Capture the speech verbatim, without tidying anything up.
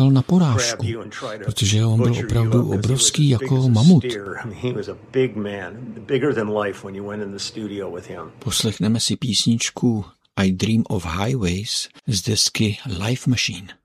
čekal na porážku, protože on byl opravdu obrovský jako mamut. Poslechneme si písničku I Dream of Highways z desky Life Machine.